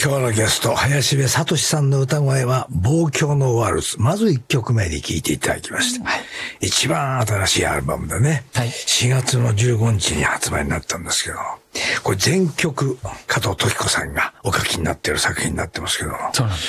今日のゲスト、林部聡さんの歌声は、望郷のワルツ。まず1曲目に聴いていただきました。はい、一番新しいアルバムでね、はい、4月の15日に発売になったんですけど、これ全曲、加藤登紀子さんがお書きになっている作品になってますけど。 そうなんです。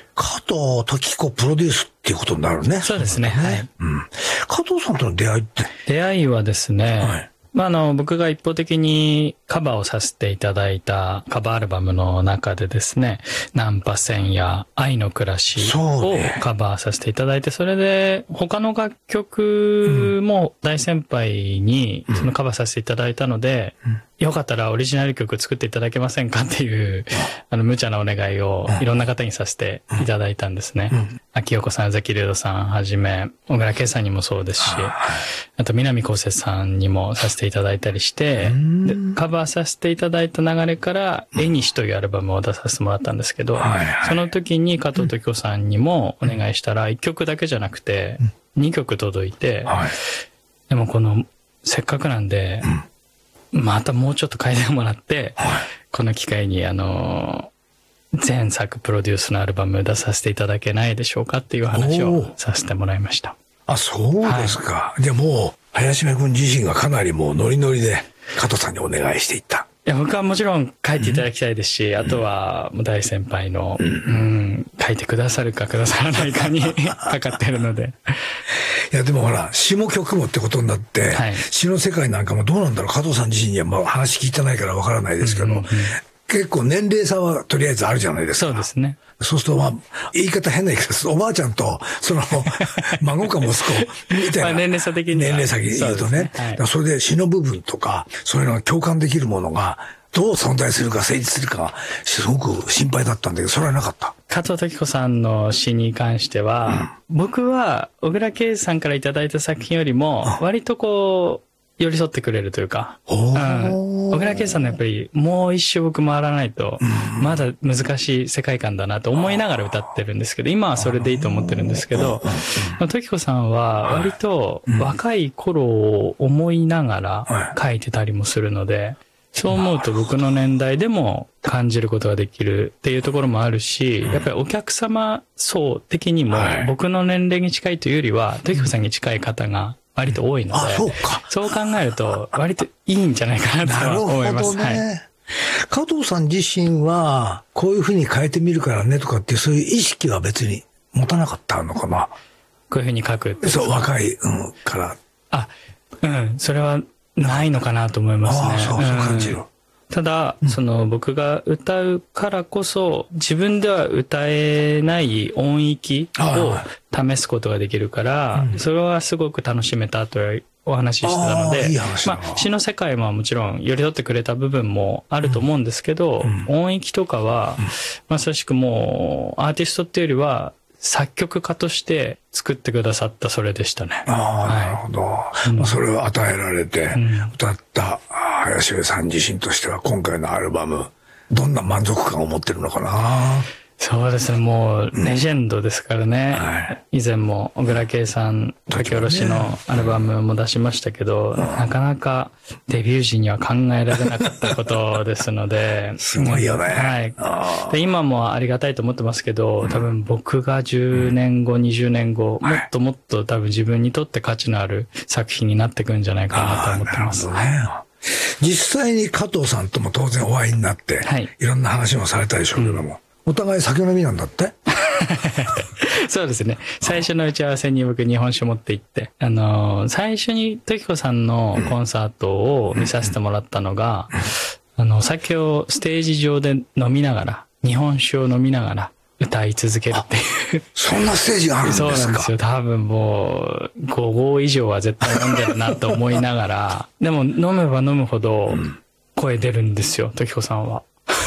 加藤登紀子プロデュースっていうことになるね。 そうですね。はい。 うん。加藤さんとの出会いって？ 出会いはですね、はい、僕が一方的にカバーをさせていただいたカバーアルバムの中でですね、ナンパ船や愛の暮らしをカバーさせていただいて、それで他の楽曲も大先輩にそのカバーさせていただいたので、よかったらオリジナル曲作っていただけませんかっていう、無茶なお願いをいろんな方にさせていただいたんですね。秋代子さん、ザキリュウドさんはじめ、小倉圭さんにもそうですし、あと南こうせつさんにもさせていただいたりして、でカバーさせていただいた流れから、絵にしというアルバムを出させてもらったんですけど、その時に加藤登紀子さんにもお願いしたら、1曲だけじゃなくて、2曲届いて、でもせっかくなんで、またもうちょっと変えてもらって、この機会に前作プロデュースのアルバム出させていただけないでしょうかっていう話をさせてもらいました。 あ、そうですか。じゃあもう、林部君自身がかなりもうノリノリで加藤さんにお願いしていった。 いや、僕はもちろん書いていただきたいですし、あとはもう大先輩の、書いてくださるかくださらないかにかかってるので。 いや、でもほら、詩も曲もってことになって、詩の世界なんかもどうなんだろう。加藤さん自身には話聞いてないからわからないですけど、結構年齢差はとりあえずあるじゃないですか。 そうですね。 そうすると言い方変な言い方すると、おばあちゃんと、孫か息子みたいな。 年齢差的に。 年齢差で言うとね。それで詩の部分とか、そういうのが共感できるものが、どう存在するか成立するか、すごく心配だったんだけど、それはなかった。 加藤登紀子さんの詩に関しては、僕は小倉圭さんからいただいた作品よりも、割と寄り添ってくれるというか、小倉圭さんのやっぱりもう一周僕回らないと、まだ難しい世界観だなと思いながら歌ってるんですけど、今はそれでいいと思ってるんですけど、登紀子さんは割と若い頃を思いながら書いてたりもするので、そう思うと僕の年代でも感じることができるっていうところもあるし、やっぱりお客様層的にも僕の年齢に近いというよりは、登紀子さんに近い方が割と多いので、そう考えると割といいんじゃないかなと思います。なるほどね。 加藤さん自身はこういうふうに変えてみるからねとかっていうそういう意識は別に持たなかったのかな。 こういうふうに書くって。 そう、若い、から。 それはないのかなと思いますね。 そう感じる。 ただ、僕が歌うからこそ、自分では歌えない音域を試すことができるから、それはすごく楽しめたとお話ししてたので、詩の世界ももちろん寄り添ってくれた部分もあると思うんですけど、音域とかは、まさしくもうアーティストっていうよりは、作曲家として作ってくださったそれでしたね。 なるほど。それを与えられて歌った林部さん自身としては今回のアルバム、どんな満足感を持ってるのかな？ そうですね、もうレジェンドですからね。以前も小倉圭さん書き下ろしのアルバムも出しましたけど、なかなかデビュー時には考えられなかったことですので。 すごいよね。 で、今もありがたいと思ってますけど、多分僕が10年後、20年後、もっともっと多分自分にとって価値のある作品になってくんじゃないかなと思ってます。 実際に加藤さんとも当然お会いになって、いろんな話もされたでしょうけども、お互い酒飲みなんだってそうですね。最初の打ち合わせに僕日本酒持って行って、最初に登紀子さんのコンサートを見させてもらったのが、お酒をステージ上で飲みながら、日本酒を飲みながら歌い続けるっていう。 そんなステージがあるんですか？ そうなんですよ。多分もう、5合以上は絶対飲んでるなと思いながら、でも飲めば飲むほど声出るんですよ、登紀子さんは。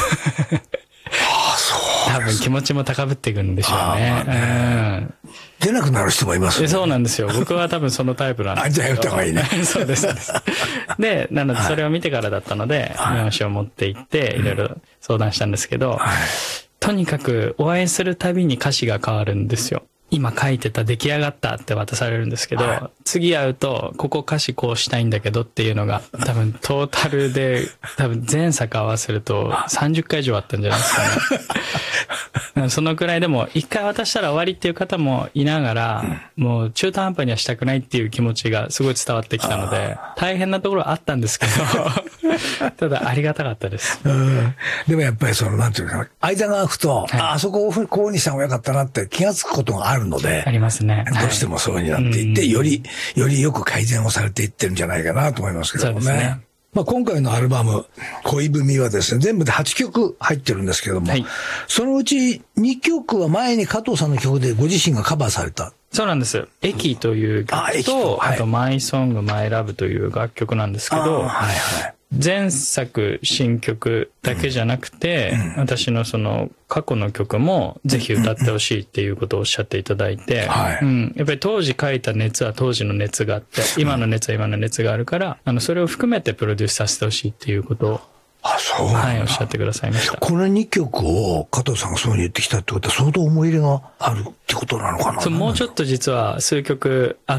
多分気持ちも高ぶっていくんでしょうね。 出なくなる人もいますね。 そうなんですよ。僕は多分そのタイプなんですけど。 じゃあやった方がいいね。 そうです。で、なのでそれを見てからだったので、日本酒を持って行って、いろいろ相談したんですけど、とにかくお会いするたびに歌詞が変わるんですよ。 今書いてた出来上がったって渡されるんですけど、次会うと、ここ歌詞こうしたいんだけどっていうのが、多分トータルで、多分前作合わせると30回以上あったんじゃないですかね。そのくらいでも、一回渡したら終わりっていう方もいながら、もう中途半端にはしたくないっていう気持ちがすごい伝わってきたので、大変なところはあったんですけど、ただありがたかったです。 でもやっぱりなんていうかな、間が空くと、あそこをこうにした方がよかったなって気がつくことがあるので、 ありますね。 どうしてもそうになっていって、よりよく改善をされていってるんじゃないかなと思いますけどもね。そうですね。まあ今回のアルバム、恋文はですね、全部で8曲入ってるんですけども、そのうち2曲は前に加藤さんの曲でご自身がカバーされた。 そうなんです。駅という曲と、あとマイソング、マイラブという楽曲なんですけど、前作新曲だけじゃなくて、私のその過去の曲もぜひ歌ってほしいっていうことをおっしゃっていただいて、やっぱり当時書いた熱は当時の熱があって、今の熱は今の熱があるから、それを含めてプロデュースさせてほしいっていうことを、はい、おっしゃってくださいました。 この2曲を加藤さんがそうに言ってきたってことは相当思い入れがあるってことなのかな。 そう、もうちょっと実は数曲あって、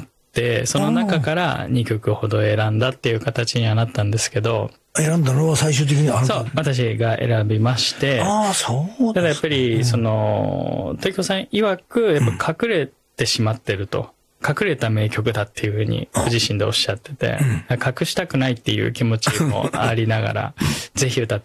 その中から2曲ほど選んだっていう形にはなったんですけど。 選んだのは最終的にそう、私が選びまして。 そうただやっぱり、東京さん曰く、やっぱ隠れてしまってると。隠れた名曲だっていうふうにご自身でおっしゃってて、隠したくないっていう気持ちもありながら、ぜひ歌って